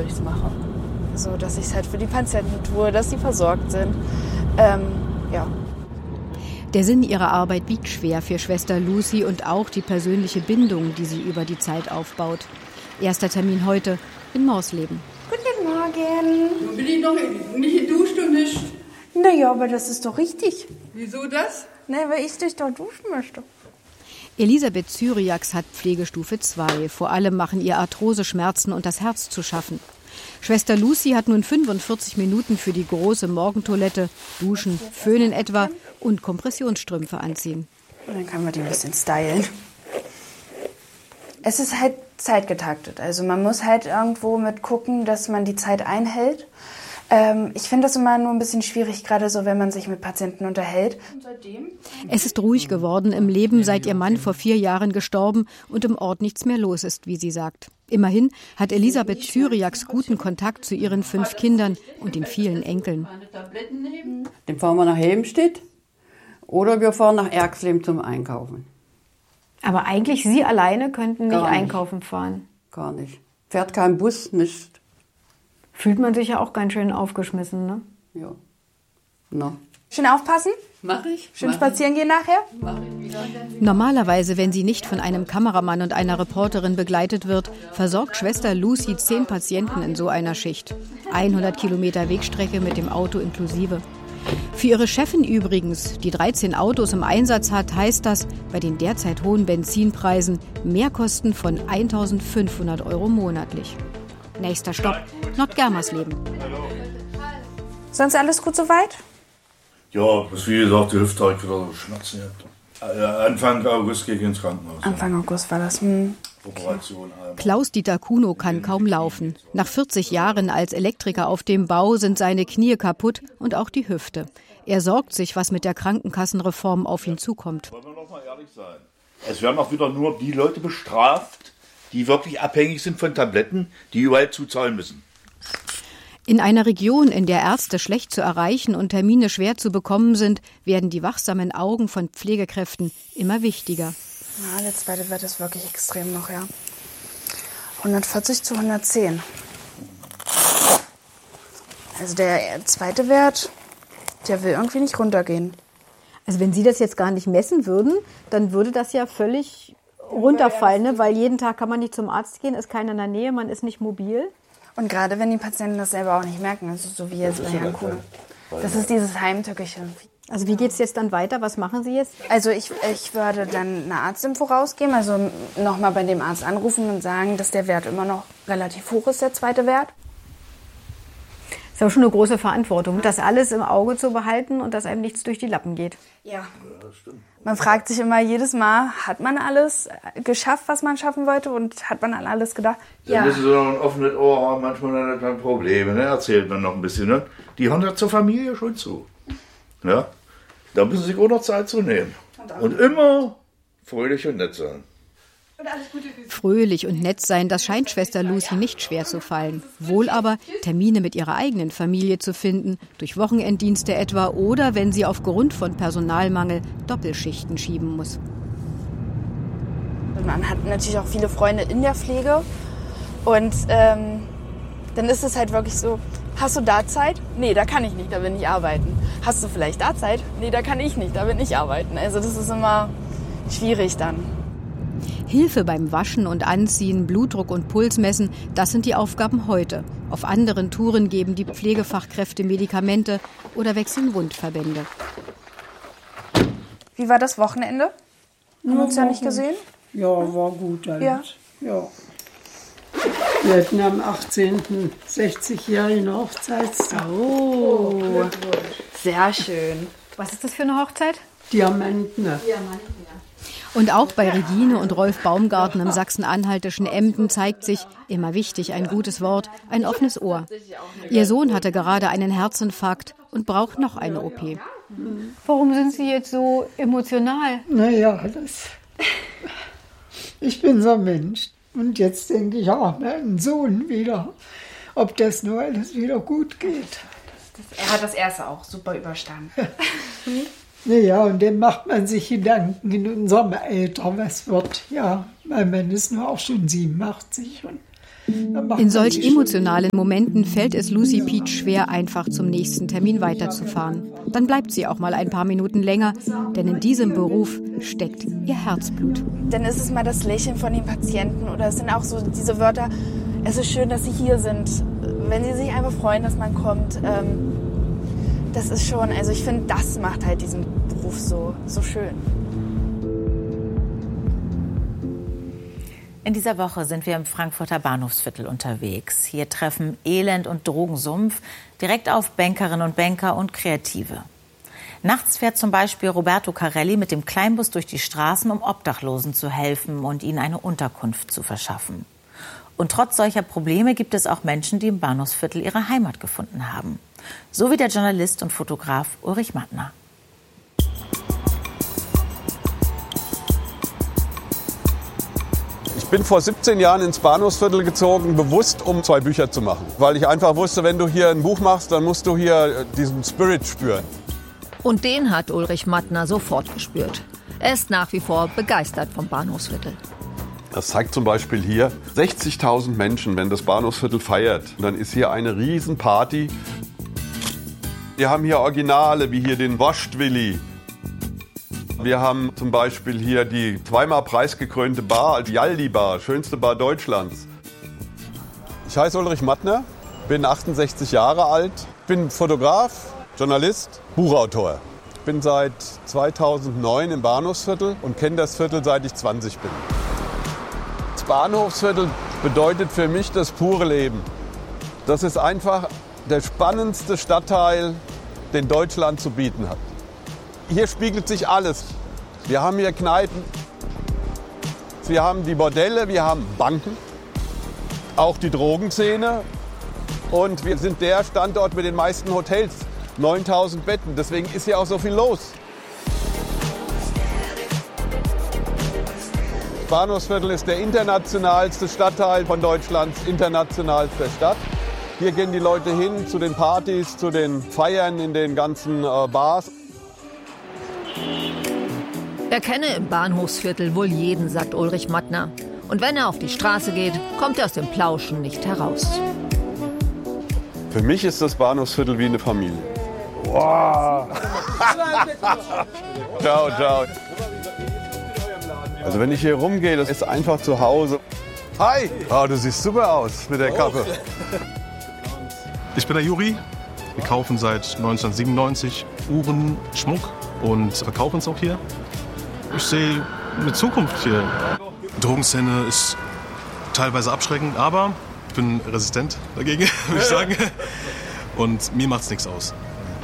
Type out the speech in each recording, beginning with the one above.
wofür ich es mache. So, dass ich es halt für die Patienten tue, dass sie versorgt sind. Ja. Der Sinn ihrer Arbeit wiegt schwer für Schwester Lucy und auch die persönliche Bindung, die sie über die Zeit aufbaut. Erster Termin heute in Morsleben. Guten Morgen. Nun bin ich noch nicht geduscht und nicht. Naja, aber das ist doch richtig. Wieso das? Na, weil ich dich doch duschen möchte. Elisabeth Cyriax hat Pflegestufe 2. Vor allem machen ihr Arthroseschmerzen und das Herz zu schaffen. Schwester Lucy hat nun 45 Minuten für die große Morgentoilette, duschen, föhnen etwa und Kompressionsstrümpfe anziehen. Und dann können wir die ein bisschen stylen. Es ist halt zeitgetaktet. Also man muss halt irgendwo mit gucken, dass man die Zeit einhält. Ich finde das immer nur ein bisschen schwierig, gerade so, wenn man sich mit Patienten unterhält. Es ist ruhig geworden im Leben, seit ihr Mann vor 4 Jahren gestorben und im Ort nichts mehr los ist, wie sie sagt. Immerhin hat Elisabeth Cyriax guten Kontakt zu ihren 5 Kindern und den vielen Enkeln. Dann fahren wir nach Helmstedt oder wir fahren nach Erxleben zum Einkaufen. Aber eigentlich Sie alleine könnten nicht Gar nicht. einkaufen fahren. Gar nicht. Fährt kein Bus, nicht. Fühlt man sich ja auch ganz schön aufgeschmissen, ne? Ja. Na. Schön aufpassen. Mach ich. Schön spazieren gehen nachher. Normalerweise, wenn sie nicht von einem Kameramann und einer Reporterin begleitet wird, versorgt Schwester Lucy 10 Patienten in so einer Schicht. 100 Kilometer Wegstrecke mit dem Auto inklusive. Für ihre Chefin übrigens, die 13 Autos im Einsatz hat, heißt das bei den derzeit hohen Benzinpreisen Mehrkosten von 1.500 € monatlich. Nächster Stopp, Nordgermersleben. Sonst alles gut soweit? Ja, das wie gesagt, die Hüfte hat wieder so Schmerzen gehabt. Anfang August gehe ich ins Krankenhaus. Anfang August war das. Operation. Klaus-Dieter Kuno kann kaum laufen. Nach 40 Jahren als Elektriker auf dem Bau sind seine Knie kaputt und auch die Hüfte. Er sorgt sich, was mit der Krankenkassenreform auf ihn zukommt. Wollen wir noch mal ehrlich sein? Es werden auch wieder nur die Leute bestraft, die wirklich abhängig sind von Tabletten, die überall zuzahlen müssen. In einer Region, in der Ärzte schlecht zu erreichen und Termine schwer zu bekommen sind, werden die wachsamen Augen von Pflegekräften immer wichtiger. Ja, der zweite Wert ist wirklich extrem noch, ja. 140 zu 110. Also der zweite Wert, der will irgendwie nicht runtergehen. Also wenn Sie das jetzt gar nicht messen würden, dann würde das ja völlig runterfallen, ne? Weil jeden Tag kann man nicht zum Arzt gehen, ist keiner in der Nähe, man ist nicht mobil. Und gerade wenn die Patienten das selber auch nicht merken, also so wie jetzt bei Herrn Kuhn. Das ist dieses Heimtückische. Also wie geht es jetzt dann weiter? Was machen Sie jetzt? Also ich würde dann eine Arztinfo rausgeben, also nochmal bei dem Arzt anrufen und sagen, dass der Wert immer noch relativ hoch ist, der zweite Wert. Das ist aber schon eine große Verantwortung, das alles im Auge zu behalten und dass einem nichts durch die Lappen geht. Ja, das stimmt. Man fragt sich immer jedes Mal, hat man alles geschafft, was man schaffen wollte und hat man an alles gedacht? Dann müssen sie noch ein offenes Ohr haben, manchmal dann Probleme, ne? Erzählt man noch ein bisschen. Ne? Die hören ja zur Familie schon zu. Ja? Da müssen sie sich auch noch Zeit zu nehmen. Und immer fröhlich und nett sein. Fröhlich und nett sein, das scheint Schwester Lucy nicht schwer zu fallen. Wohl aber, Termine mit ihrer eigenen Familie zu finden, durch Wochenenddienste etwa oder wenn sie aufgrund von Personalmangel Doppelschichten schieben muss. Man hat natürlich auch viele Freunde in der Pflege und dann ist es halt wirklich so, hast du da Zeit? Nee, da kann ich nicht, da bin ich arbeiten. Hast du vielleicht da Zeit? Nee, da kann ich nicht, da bin ich arbeiten. Also das ist immer schwierig dann. Hilfe beim Waschen und Anziehen, Blutdruck und Puls messen, das sind die Aufgaben heute. Auf anderen Touren geben die Pflegefachkräfte Medikamente oder wechseln Wundverbände. Wie war das Wochenende? Haben wir uns ja nicht gesehen? Ja, war gut alles. Ja. Wir hatten am 18. 60-jährigen Hochzeitstag. Oh, sehr schön. Was ist das für eine Hochzeit? Diamanten. Und auch bei Regine und Rolf Baumgarten im sachsen-anhaltischen Emden zeigt sich, immer wichtig, ein gutes Wort, ein offenes Ohr. Ihr Sohn hatte gerade einen Herzinfarkt und braucht noch eine OP. Warum sind Sie jetzt so emotional? Naja, ich bin so ein Mensch. Und jetzt denke ich auch meinen Sohn wieder, ob das nur alles wieder gut geht. Er hat das erste auch super überstanden. Naja, und dann macht man sich Gedanken in unserem Alter, was wird. Ja, mein Mann ist nur auch schon 87 und In solch emotionalen Momenten fällt es Lucy Pietsch schwer, einfach zum nächsten Termin weiterzufahren. Dann bleibt sie auch mal ein paar Minuten länger, denn in diesem Beruf steckt ihr Herzblut. Dann ist es mal das Lächeln von den Patienten oder es sind auch so diese Wörter, es ist schön, dass Sie hier sind. Wenn Sie sich einfach freuen, dass man kommt, das ist schon, also ich finde, das macht halt diesen Beruf so schön. In dieser Woche sind wir im Frankfurter Bahnhofsviertel unterwegs. Hier treffen Elend und Drogensumpf direkt auf Bankerinnen und Banker und Kreative. Nachts fährt zum Beispiel Roberto Carelli mit dem Kleinbus durch die Straßen, um Obdachlosen zu helfen und ihnen eine Unterkunft zu verschaffen. Und trotz solcher Probleme gibt es auch Menschen, die im Bahnhofsviertel ihre Heimat gefunden haben. So wie der Journalist und Fotograf Ulrich Mattner. Ich bin vor 17 Jahren ins Bahnhofsviertel gezogen, bewusst, um 2 Bücher zu machen. Weil ich einfach wusste, wenn du hier ein Buch machst, dann musst du hier diesen Spirit spüren. Und den hat Ulrich Mattner sofort gespürt. Er ist nach wie vor begeistert vom Bahnhofsviertel. Das zeigt zum Beispiel hier 60.000 Menschen, wenn das Bahnhofsviertel feiert. Und dann ist hier eine Riesenparty. Wir haben hier Originale, wie hier den Wurstwilli. Wir haben zum Beispiel hier die 2-mal preisgekrönte Bar, die Jaldi Bar, schönste Bar Deutschlands. Ich heiße Ulrich Mattner, bin 68 Jahre alt, bin Fotograf, Journalist, Buchautor. Ich bin seit 2009 im Bahnhofsviertel und kenne das Viertel, seit ich 20 bin. Das Bahnhofsviertel bedeutet für mich das pure Leben. Das ist einfach der spannendste Stadtteil, den Deutschland zu bieten hat. Hier spiegelt sich alles. Wir haben hier Kneipen, wir haben die Bordelle, wir haben Banken, auch die Drogenszene. Und wir sind der Standort mit den meisten Hotels, 9.000 Betten. Deswegen ist hier auch so viel los. Das Bahnhofsviertel ist der internationalste Stadtteil von Deutschlands internationalster Stadt. Hier gehen die Leute hin zu den Partys, zu den Feiern in den ganzen Bars. Er kenne im Bahnhofsviertel wohl jeden, sagt Ulrich Mattner. Und wenn er auf die Straße geht, kommt er aus dem Plauschen nicht heraus. Für mich ist das Bahnhofsviertel wie eine Familie. Wow. Ciao, ciao. Also wenn ich hier rumgehe, das ist einfach zu Hause. Hi! Oh, du siehst super aus mit der Kappe. Ich bin der Juri. Wir kaufen seit 1997 Uhren, Schmuck und verkaufen es auch hier. Ich sehe eine Zukunft hier. Die Drogenszene ist teilweise abschreckend, aber ich bin resistent dagegen, würde ich sagen. Und mir macht es nichts aus.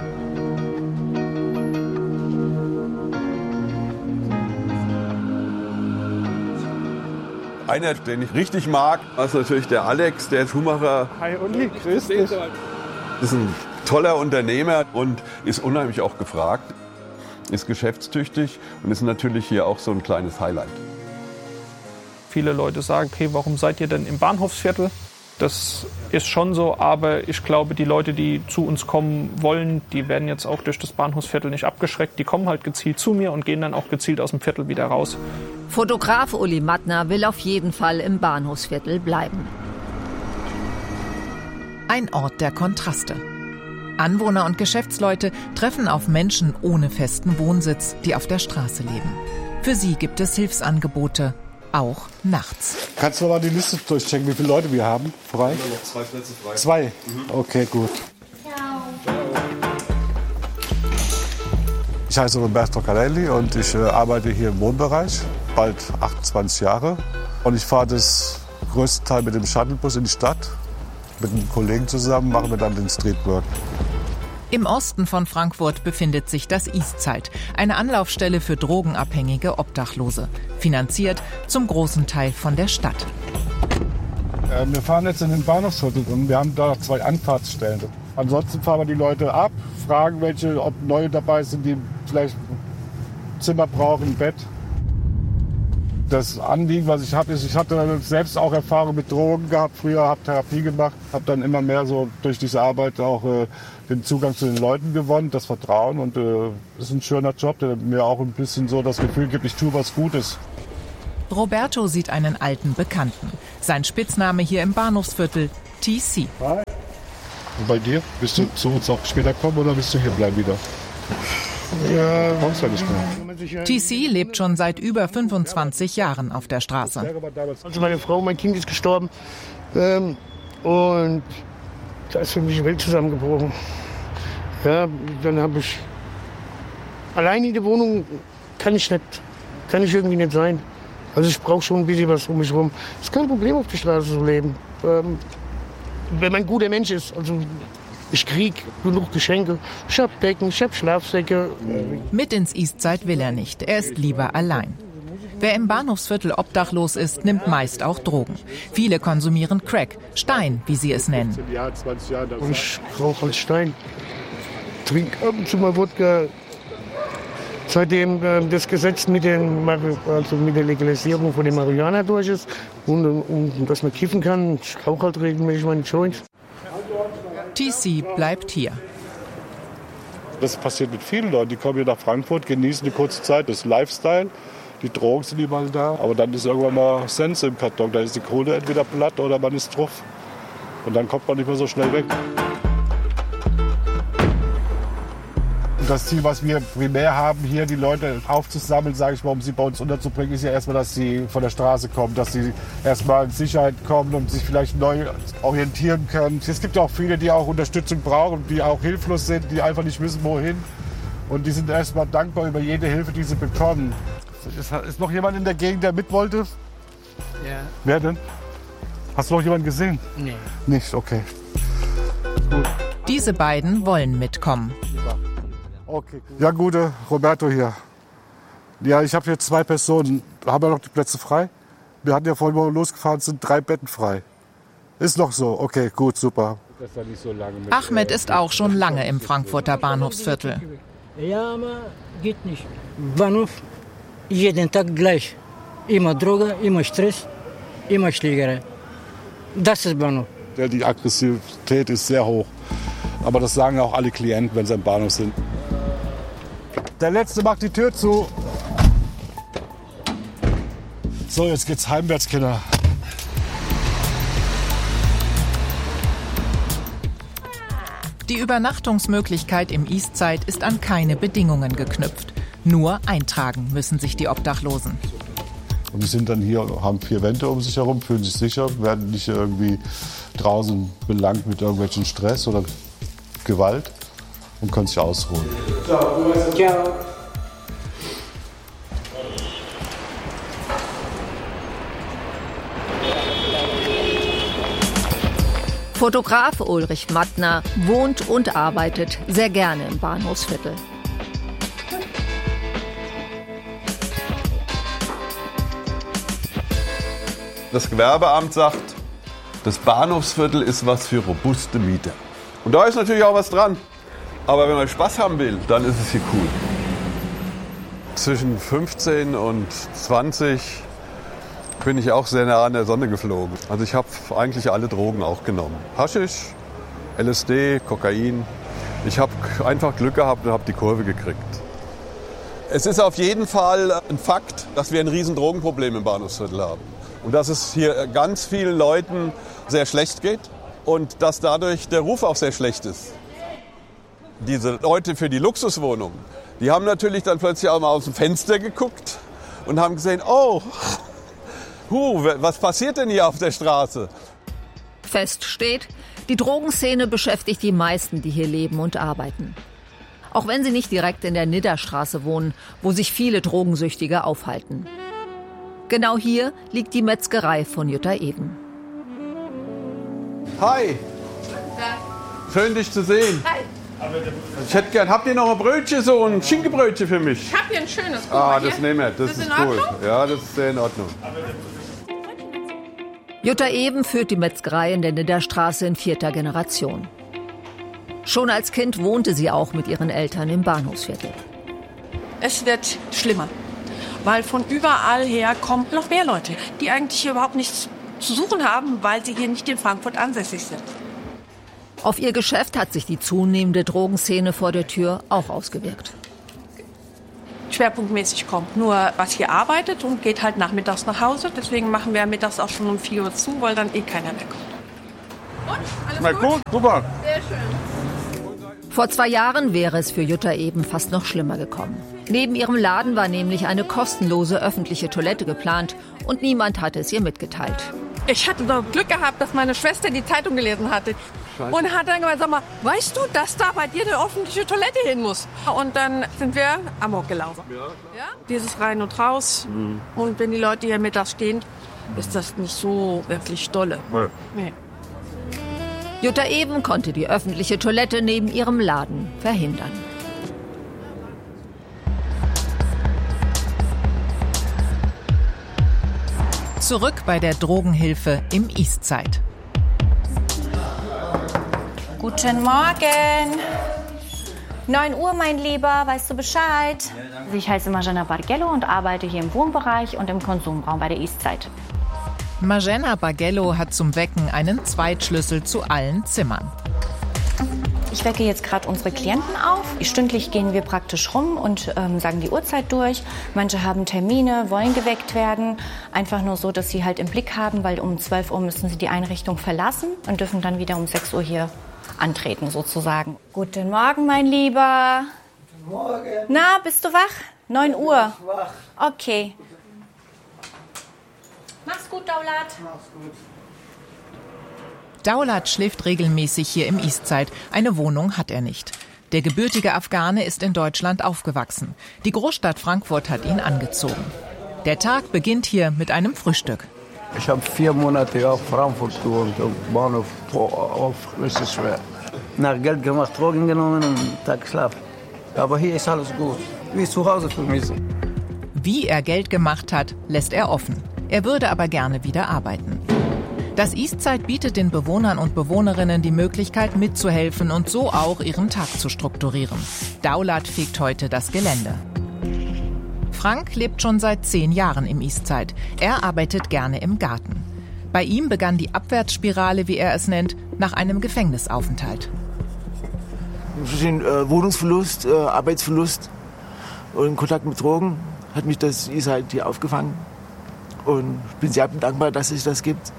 Einer, den ich richtig mag, ist natürlich der Alex, der Schuhmacher. Hi Uli, grüß dich. Ist ein toller Unternehmer und ist unheimlich auch gefragt. Ist geschäftstüchtig und ist natürlich hier auch so ein kleines Highlight. Viele Leute sagen, okay, warum seid ihr denn im Bahnhofsviertel? Das ist schon so, aber ich glaube, die Leute, die zu uns kommen wollen, die werden jetzt auch durch das Bahnhofsviertel nicht abgeschreckt. Die kommen halt gezielt zu mir und gehen dann auch gezielt aus dem Viertel wieder raus. Fotograf Uli Mattner will auf jeden Fall im Bahnhofsviertel bleiben. Ein Ort der Kontraste. Anwohner und Geschäftsleute treffen auf Menschen ohne festen Wohnsitz, die auf der Straße leben. Für sie gibt es Hilfsangebote, auch nachts. Kannst du mal die Liste durchchecken, wie viele Leute wir haben frei? Wir haben noch 2 Plätze frei. 2? Okay, gut. Ich heiße Roberto Carelli und ich arbeite hier im Wohnbereich, bald 28 Jahre. Und ich fahre das größte Teil mit dem Shuttlebus in die Stadt. Mit einem Kollegen zusammen machen wir dann den Streetwork. Im Osten von Frankfurt befindet sich das Eastside, eine Anlaufstelle für drogenabhängige Obdachlose. Finanziert zum großen Teil von der Stadt. Wir fahren jetzt in den Bahnhofsviertel und wir haben da 2 Anfahrtsstellen. Ansonsten fahren wir die Leute ab, fragen welche, ob neue dabei sind, die vielleicht ein Zimmer brauchen, ein Bett. Das Anliegen, was ich habe, ist, ich hatte selbst auch Erfahrung mit Drogen gehabt, früher habe Therapie gemacht, habe dann immer mehr so durch diese Arbeit auch den Zugang zu den Leuten gewonnen, das Vertrauen und ist ein schöner Job, der mir auch ein bisschen so das Gefühl gibt, ich tue was Gutes. Roberto sieht einen alten Bekannten. Sein Spitzname hier im Bahnhofsviertel, TC. Hi. Und bei dir? Willst du zu uns auch später kommen oder willst du hier bleiben wieder? Ja, kommst du nicht mehr. TC lebt schon seit über 25 Jahren auf der Straße. Also meine Frau, mein Kind ist gestorben und da ist für mich die Welt zusammengebrochen. Ja, dann habe ich allein in der Wohnung kann ich irgendwie nicht sein. Also ich brauche schon ein bisschen was um mich rum. Es ist kein Problem, auf der Straße zu leben. Wenn man ein guter Mensch ist, also ich kriege genug Geschenke. Ich habe Decken, ich habe Schlafsäcke. Mit ins Eastside will er nicht. Er ist lieber allein. Wer im Bahnhofsviertel obdachlos ist, nimmt meist auch Drogen. Viele konsumieren Crack, Stein, wie sie es nennen. Und ich rauche als Stein. Trinke ab und zu mal Wodka. Seitdem das Gesetz mit der Legalisierung von der Marihuana durch ist und dass man kiffen kann, ich rauche halt regelmäßig meine Joints. TC bleibt hier. Das passiert mit vielen Leuten. Die kommen hier nach Frankfurt, genießen eine kurze Zeit, das Lifestyle. Die Drogen sind überall da. Aber dann ist irgendwann mal Sense im Karton. Da ist die Kohle entweder platt oder man ist drauf. Und dann kommt man nicht mehr so schnell weg. Das Ziel, was wir primär haben, hier die Leute aufzusammeln, sage ich mal, um sie bei uns unterzubringen, ist ja erstmal, dass sie von der Straße kommen, dass sie erstmal in Sicherheit kommen und sich vielleicht neu orientieren können. Es gibt auch viele, die auch Unterstützung brauchen, die auch hilflos sind, die einfach nicht wissen, wohin. Und die sind erstmal dankbar über jede Hilfe, die sie bekommen. Ist noch jemand in der Gegend, der mit wollte? Ja. Wer denn? Hast du noch jemanden gesehen? Nee. Nicht, okay. Gut. Diese beiden wollen mitkommen. Okay, ja, gute Roberto hier. Ja, ich habe hier 2 Personen. Haben wir noch die Plätze frei? Wir hatten ja vorhin, wo wir losgefahren sind, 3 Betten frei. Ist noch so? Okay, gut, super. Ahmed ist auch schon lange im Frankfurter Bahnhofsviertel. Ja, aber geht nicht. Bahnhof, jeden Tag gleich. Immer Droge, immer Stress, immer Schlägerei. Das ist Bahnhof. Ja, die Aggressivität ist sehr hoch. Aber das sagen auch alle Klienten, wenn sie im Bahnhof sind. Der Letzte macht die Tür zu. So, jetzt geht's heimwärts, Kinder. Die Übernachtungsmöglichkeit im Eastside ist an keine Bedingungen geknüpft. Nur eintragen müssen sich die Obdachlosen. Und die sind dann hier, haben 4 Wände um sich herum, fühlen sich sicher, werden nicht irgendwie draußen belangt mit irgendwelchen Stress oder Gewalt und können sich ausruhen. Ciao. Fotograf Ulrich Mattner wohnt und arbeitet sehr gerne im Bahnhofsviertel. Das Gewerbeamt sagt, das Bahnhofsviertel ist was für robuste Mieter. Und da ist natürlich auch was dran. Aber wenn man Spaß haben will, dann ist es hier cool. Zwischen 15 und 20 bin ich auch sehr nah an der Sonne geflogen. Also ich habe eigentlich alle Drogen auch genommen. Haschisch, LSD, Kokain. Ich habe einfach Glück gehabt und habe die Kurve gekriegt. Es ist auf jeden Fall ein Fakt, dass wir ein riesen Drogenproblem im Bahnhofsviertel haben. Und dass es hier ganz vielen Leuten sehr schlecht geht und dass dadurch der Ruf auch sehr schlecht ist. Diese Leute für die Luxuswohnungen, die haben natürlich dann plötzlich auch mal aus dem Fenster geguckt und haben gesehen, oh, was passiert denn hier auf der Straße? Fest steht, die Drogenszene beschäftigt die meisten, die hier leben und arbeiten. Auch wenn sie nicht direkt in der Nidderstraße wohnen, wo sich viele Drogensüchtige aufhalten. Genau hier liegt die Metzgerei von Jutta Eben. Hi. Schön, dich zu sehen. Hi. Ich hätte gern, habt ihr noch ein Brötchen, so ein Schinkenbrötchen für mich? Ich hab hier ein schönes. Guck mal das hier. nehmen wir. Das ist cool. Ja, das ist sehr in Ordnung. Jutta Eben führt die Metzgerei in der Nidderstraße in 4. Generation. Schon als Kind wohnte sie auch mit ihren Eltern im Bahnhofsviertel. Es wird schlimmer, weil von überall her kommen noch mehr Leute, die eigentlich hier überhaupt nichts zu suchen haben, weil sie hier nicht in Frankfurt ansässig sind. Auf ihr Geschäft hat sich die zunehmende Drogenszene vor der Tür auch ausgewirkt. schwerpunktmäßig kommt. Nur was hier arbeitet und geht halt nachmittags nach Hause. Deswegen machen wir mittags auch schon um 4 Uhr zu, weil dann keiner mehr kommt. Und? Alles gut? Super. Sehr schön. Vor 2 Jahren wäre es für Jutta eben fast noch schlimmer gekommen. Neben ihrem Laden war nämlich eine kostenlose öffentliche Toilette geplant und niemand hatte es ihr mitgeteilt. Ich hatte doch Glück gehabt, dass meine Schwester die Zeitung gelesen hatte. Scheiße. Und hat dann gesagt, sag mal, weißt du, dass da bei dir eine öffentliche Toilette hin muss? Und dann sind wir amok gelaufen. Ja? Dieses Rein und Raus. Mhm. Und wenn die Leute hier mittags stehen, ist das nicht so wirklich dolle. Nee. Jutta Eben konnte die öffentliche Toilette neben ihrem Laden verhindern. Zurück bei der Drogenhilfe im Eastside. Guten Morgen. 9 Uhr, mein Lieber, weißt du Bescheid? Ich heiße Marjana Bargello und arbeite hier im Wohnbereich und im Konsumraum bei der Eastside. Marjana Bargello hat zum Wecken einen Zweitschlüssel zu allen Zimmern. Ich wecke jetzt gerade unsere Klienten auf. Stündlich gehen wir praktisch rum und sagen die Uhrzeit durch. Manche haben Termine, wollen geweckt werden. Einfach nur so, dass sie halt im Blick haben, weil um 12 Uhr müssen sie die Einrichtung verlassen und dürfen dann wieder um 6 Uhr hier antreten sozusagen. Guten Morgen, mein Lieber. Guten Morgen. Na, bist du wach? 9 Uhr. Wach. Okay. Mach's gut, Daulat. Mach's gut. Daulat schläft regelmäßig hier im Eastside. Eine Wohnung hat er nicht. Der gebürtige Afghane ist in Deutschland aufgewachsen. Die Großstadt Frankfurt hat ihn angezogen. Der Tag beginnt hier mit einem Frühstück. Ich habe 4 Monate auf Frankfurt gewohnt, auf Bahnhof, richtig schwer. Nach Geld gemacht, Drogen genommen und Tag geschlafen. Aber hier ist alles gut, wie zu Hause für mich. Wie er Geld gemacht hat, lässt er offen. Er würde aber gerne wieder arbeiten. Das Eastside bietet den Bewohnern und Bewohnerinnen die Möglichkeit, mitzuhelfen und so auch ihren Tag zu strukturieren. Daulat fegt heute das Gelände. Frank lebt schon seit 10 Jahren im Eastside. Er arbeitet gerne im Garten. Bei ihm begann die Abwärtsspirale, wie er es nennt, nach einem Gefängnisaufenthalt. Durch den Wohnungsverlust, Arbeitsverlust und Kontakt mit Drogen hat mich das Eastside hier aufgefangen. Und ich bin sehr dankbar, dass es das gibt.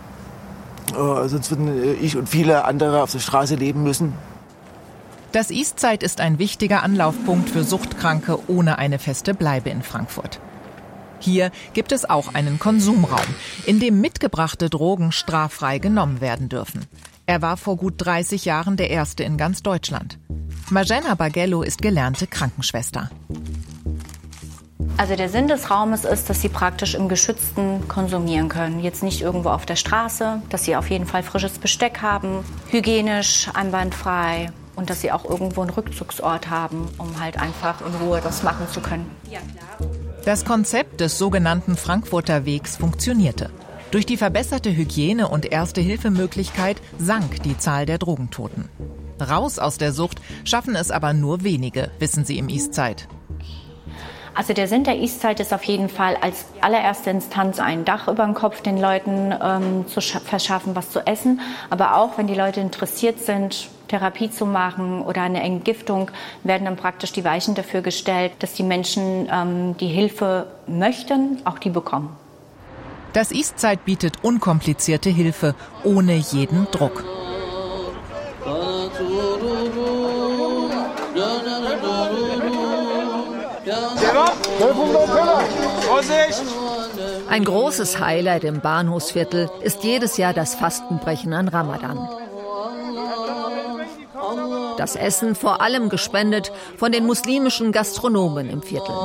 Sonst würden ich und viele andere auf der Straße leben müssen. Das Eastside ist ein wichtiger Anlaufpunkt für Suchtkranke ohne eine feste Bleibe in Frankfurt. Hier gibt es auch einen Konsumraum, in dem mitgebrachte Drogen straffrei genommen werden dürfen. Er war vor gut 30 Jahren der erste in ganz Deutschland. Marjana Bargello ist gelernte Krankenschwester. Also der Sinn des Raumes ist, dass sie praktisch im Geschützten konsumieren können. Jetzt nicht irgendwo auf der Straße, dass sie auf jeden Fall frisches Besteck haben, hygienisch, einwandfrei und dass sie auch irgendwo einen Rückzugsort haben, um halt einfach in Ruhe das machen zu können. Ja, klar. Das Konzept des sogenannten Frankfurter Wegs funktionierte. Durch die verbesserte Hygiene und Erste-Hilfe-Möglichkeit sank die Zahl der Drogentoten. Raus aus der Sucht schaffen es aber nur wenige, wissen sie im Eastside. Also der Sinn der Eastside ist auf jeden Fall als allererste Instanz ein Dach über dem Kopf den Leuten zu verschaffen, was zu essen. Aber auch, wenn die Leute interessiert sind, Therapie zu machen oder eine Entgiftung, werden dann praktisch die Weichen dafür gestellt, dass die Menschen, die Hilfe möchten, auch die bekommen. Das Eastside bietet unkomplizierte Hilfe, ohne jeden Druck. Ein großes Highlight im Bahnhofsviertel ist jedes Jahr das Fastenbrechen an Ramadan. Das Essen vor allem gespendet von den muslimischen Gastronomen im Viertel.